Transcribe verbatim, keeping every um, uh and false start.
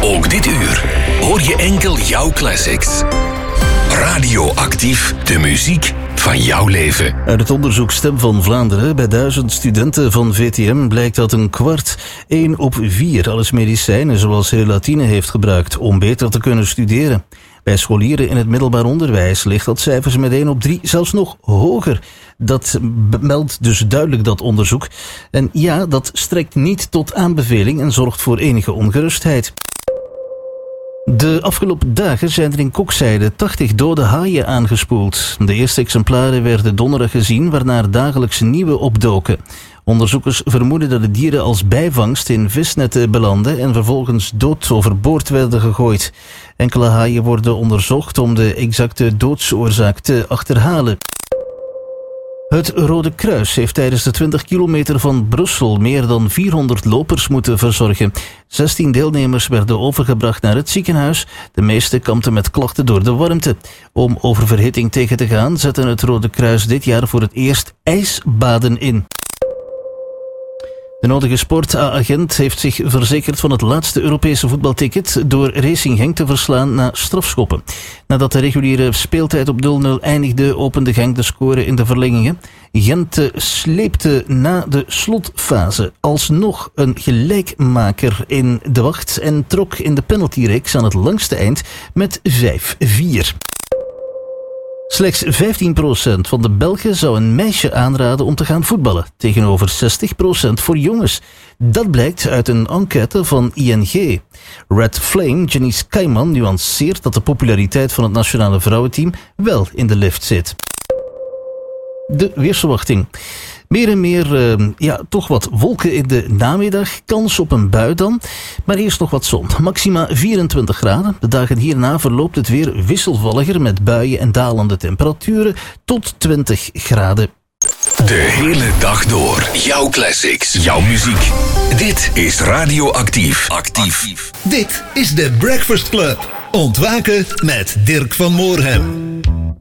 Ook dit uur hoor je enkel jouw classics. Radioactief, de muziek van jouw leven. Uit het onderzoek Stem van Vlaanderen bij duizend studenten van V T M blijkt dat een kwart, één op vier, alles medicijnen zoals relatine heeft gebruikt om beter te kunnen studeren. Bij scholieren in het middelbaar onderwijs ligt dat cijfers met één op drie zelfs nog hoger. Dat meldt dus duidelijk dat onderzoek. En ja, dat strekt niet tot aanbeveling en zorgt voor enige ongerustheid. De afgelopen dagen zijn er in Kokzijde tachtig dode haaien aangespoeld. De eerste exemplaren werden donderdag gezien, waarna er dagelijks nieuwe opdoken. Onderzoekers vermoeden dat de dieren als bijvangst in visnetten belanden en vervolgens dood overboord werden gegooid. Enkele haaien worden onderzocht om de exacte doodsoorzaak te achterhalen. Het Rode Kruis heeft tijdens de twintig kilometer van Brussel meer dan vierhonderd lopers moeten verzorgen. zestien deelnemers werden overgebracht naar het ziekenhuis. De meeste kampten met klachten door de warmte. Om oververhitting tegen te gaan zette het Rode Kruis dit jaar voor het eerst ijsbaden in. De nodige sportagent heeft zich verzekerd van het laatste Europese voetbalticket door Racing Genk te verslaan na strafschoppen. Nadat de reguliere speeltijd op nul nul eindigde, opende Genk de score in de verlengingen. Gent sleepte na de slotfase alsnog een gelijkmaker in de wacht en trok in de penaltyreeks aan het langste eind met vijf vier. Slechts vijftien procent van de Belgen zou een meisje aanraden om te gaan voetballen, tegenover zestig procent voor jongens. Dat blijkt uit een enquête van I N G. Red Flame, Janice Keiman, nuanceert dat de populariteit van het nationale vrouwenteam wel in de lift zit. De weersverwachting. Meer en meer, uh, ja, toch wat wolken in de namiddag. Kans op een bui dan. Maar eerst nog wat zon. Maxima vierentwintig graden. De dagen hierna verloopt het weer wisselvalliger met buien en dalende temperaturen tot twintig graden. De hele dag door. Jouw classics. Jouw muziek. Dit is Radioactief. Actief. Dit is de Breakfast Club. Ontwaken met Dirk van Moorhem.